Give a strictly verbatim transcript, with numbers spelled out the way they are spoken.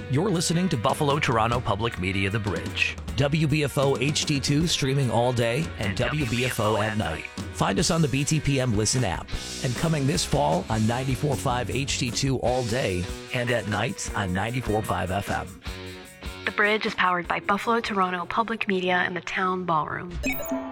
You're listening to Buffalo Toronto Public Media The Bridge. W B F O H D two streaming all day and W B F O at night. Find us on the B T P M Listen app. And coming this fall on ninety-four point five H D two all day and at night on ninety-four point five F M. The Bridge is powered by Buffalo Toronto Public Media and the Town Ballroom.